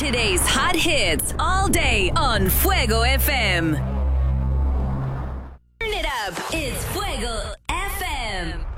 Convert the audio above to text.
Today's hot hits all day on Fuego FM. Turn it up. It's Fuego FM.